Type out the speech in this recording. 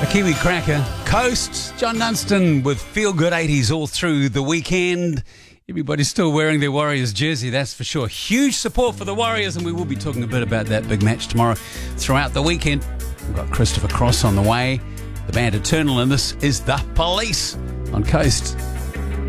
Kiwi cracker, Coast, John Dunstan with Feel Good 80s all through the weekend. Everybody's still wearing their Warriors jersey, that's for sure. Huge support for the Warriors, and we will be talking a bit about that big match tomorrow throughout the weekend. We've got Christopher Cross on the way, the band Eternal, and this is The Police on Coast.